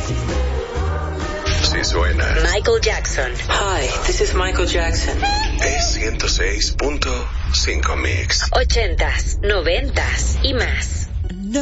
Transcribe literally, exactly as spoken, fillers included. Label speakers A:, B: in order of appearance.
A: Si suena
B: Michael Jackson.
C: Hi, this is Michael Jackson.
A: Es ciento seis punto cinco Mix.
B: Ochentas, noventas y más.